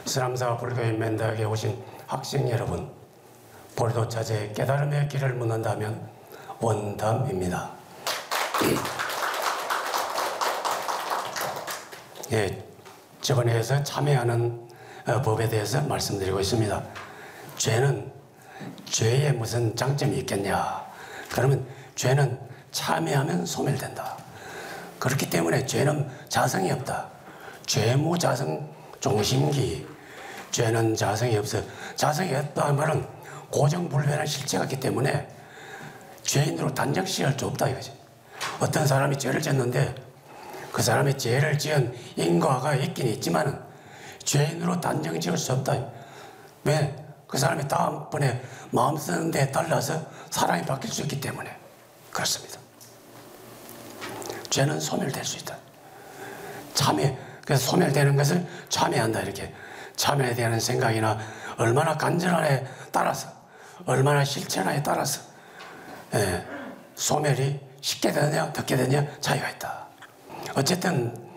서남사 불교의 맨다에 오신 학생 여러분, 불도 자제 깨달음의 길을 묻는다면 원담입니다. 예, 저번에 해서 참여하는 법에 대해서 말씀드리고 있습니다. 죄에 무슨 장점이 있겠냐? 그러면 죄는 참여하면 소멸된다. 그렇기 때문에 죄는 자성이 없다. 죄무자성 종심기. 죄는 자성이 없어. 자성이 없다는 말은 고정불변한 실체가 있기 때문에 죄인으로 단정시할 수 없다 이거지. 어떤 사람이 죄를 졌는데 그 사람이 죄를 지은 인과가 있긴 있지만 죄인으로 단정 지을 수 없다. 왜? 그 사람이 다음번에 마음 쓰는 데 따라서 사람이 바뀔 수 있기 때문에 그렇습니다. 죄는 소멸될 수 있다. 그래서 소멸되는 것을 참여한다. 이렇게 참여에 대한 생각이나 얼마나 간절하냐에 따라서, 얼마나 실천하에 따라서 소멸이 쉽게 되느냐 어떻게 되느냐 차이가 있다. 어쨌든